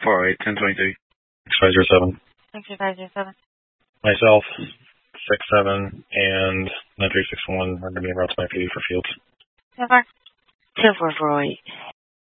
408, 1022. 6507. 6507. Myself, 67, and 9361 are going to be en route to my PD for fields. 10-4. 10-4, 408.